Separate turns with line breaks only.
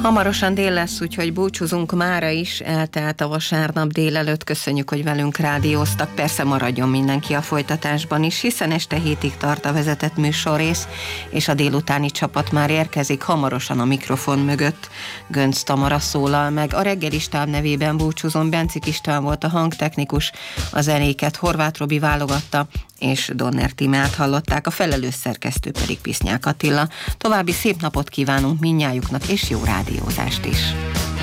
Hamarosan dél lesz, úgyhogy búcsúzunk mára is, eltelt a vasárnap délelőtt, köszönjük, hogy velünk rádióztak, persze maradjon mindenki a folytatásban is, hiszen este 7-ig tart a vezetett műsorrész, és a délutáni csapat már érkezik, hamarosan a mikrofon mögött. Gönc Tamara szólal meg, a reggelistám nevében búcsúzom, Bencik István volt a hangtechnikus, a zenéket Horváth Robi válogatta, és Donner Tímeát hallották, a felelős szerkesztő pedig Pisznyák Attila. További szép napot kívánunk mindnyájuknak, és jó rádiózást is!